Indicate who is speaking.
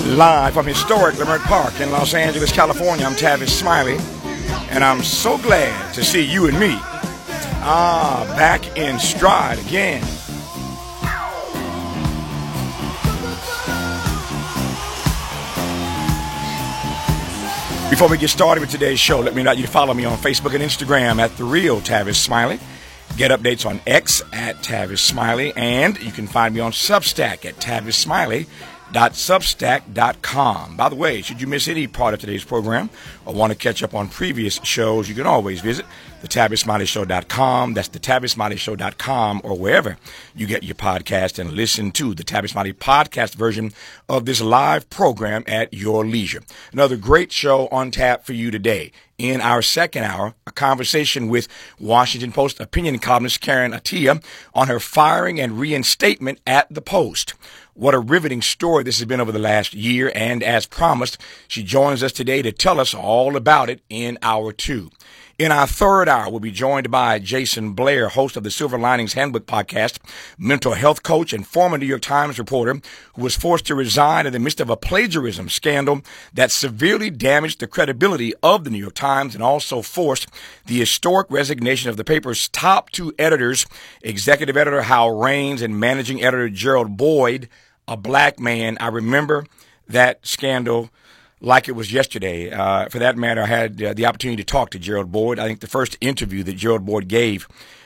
Speaker 1: Live from historic Leimert Park in Los Angeles, California, I'm Tavis Smiley, and I'm so glad to see you and me back in stride again. Before we get started with today's show, let me invite you to follow me on Facebook and Instagram at The Real Tavis Smiley. Get updates on X at Tavis Smiley, and you can find me on Substack at TavisSmiley.substack.com. By the way, should you miss any part of today's program or want to catch up on previous shows, you can always visit TheTavisSmileyShow.com. That's TheTavisSmileyShow.com, or wherever you get your podcast, and listen to the Tavis Smiley podcast version of this live program at your leisure. Another great show on tap for you today. In our second hour, a conversation with Washington Post opinion columnist Karen Attiah on her firing and reinstatement at the Post. What a riveting story this has been over the last year, and as promised, she joins us today to tell us all about it in hour two. In our third hour, we'll be joined by Jason Blair, host of the Silver Linings Handbook podcast, mental health coach, and former New York Times reporter who was forced to resign in the midst of a plagiarism scandal that severely damaged the credibility of the New York Times and also forced the historic resignation of the paper's top two editors, executive editor Hal Raines and managing editor Gerald Boyd, a black man. I remember that scandal like it was yesterday. For that matter, I had the opportunity to talk to Gerald Boyd. I think the first interview that Gerald Boyd gave